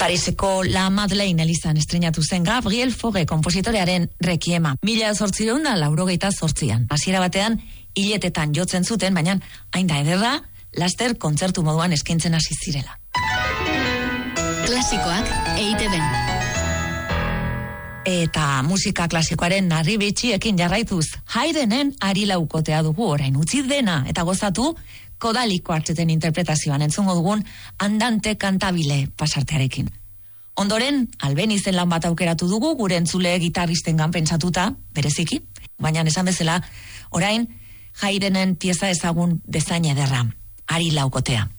Pariseko La Madeleine elizan estrenatu zen Gabriel Fauré konpositorearen Requiema. 1888an. Hasiera batean hiletetan jotzen zuten, baina hain da ederra, laster kontzertu moduan eskaintzen hasi zirela. Klasikoak EITB. Eta musika klasikoaren narribitxiekin jarraituz, Haydnen Ari laukotea dugu orain utzi dena eta gozatu Kodaliko hartzeten interpretazioan entzungo dugun Andante Cantabile pasartearekin. Ondoren, Albenizen lan bat aukeratu dugu gure entzule gitarristengan pentsatuta, bereziki, baina esan bezala, orain Haydnen pieza ezagun bezain ederra, Ari laukotea.